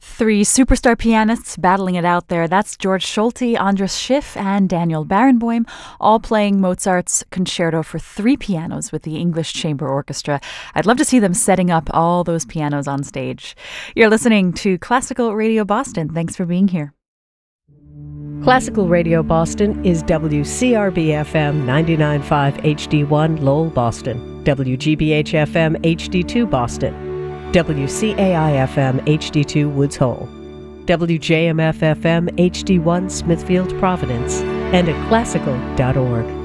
Three superstar pianists battling it out there. That's George Solti, Andras Schiff, and Daniel Barenboim, all playing Mozart's Concerto for three pianos with the English Chamber Orchestra. I'd love to see them setting up all those pianos on stage. You're listening to Classical Radio Boston. Thanks for being here. Classical Radio Boston is WCRB-FM 99.5 HD1 Lowell, Boston, WGBH-FM HD2 Boston, WCAI-FM HD2 Woods Hole, WJMF-FM HD1 Smithfield, Providence, and at classical.org.